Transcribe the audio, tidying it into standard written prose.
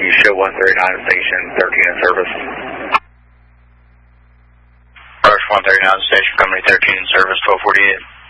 You show 139 station 13 in service. Rush 139 station company 13 in service 1248.